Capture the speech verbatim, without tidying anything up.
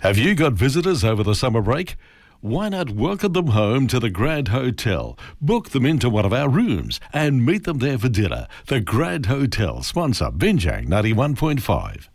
Have you got visitors over the summer break? Why not welcome them home to the Grand Hotel? Book them into one of our rooms and meet them there for dinner. The Grand Hotel, sponsor Binjang ninety-one point five.